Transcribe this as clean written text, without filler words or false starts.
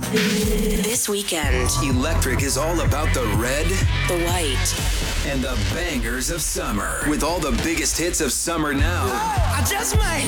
This weekend, Electric is all about the red, the white, and the bangers of summer. With all the biggest hits of summer now. I just might